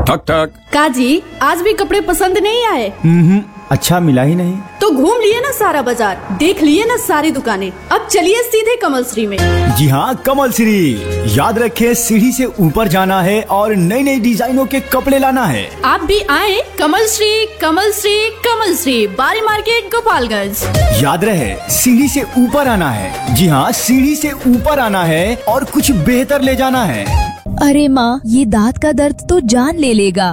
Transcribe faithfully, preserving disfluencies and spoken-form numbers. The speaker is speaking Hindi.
ठक ठक। काजी, आज भी कपड़े पसंद नहीं आए? हम्म, अच्छा मिला ही नहीं। तो घूम लिए ना सारा बाजार, देख लिए ना सारी दुकानें, अब चलिए सीधे कमल श्री में। जी हाँ, कमल श्री। याद रखें, सीढ़ी से ऊपर जाना है और नई नई डिजाइनों के कपड़े लाना है। आप भी आए कमल श्री, कमल श्री, कमल श्री, बारी मार्केट, गोपालगंज। याद रहे, सीढ़ी से ऊपर आना है। जी हाँ, सीढ़ी से ऊपर आना है और कुछ बेहतर ले जाना है। अरे माँ, ये दांत का दर्द तो जान ले लेगा।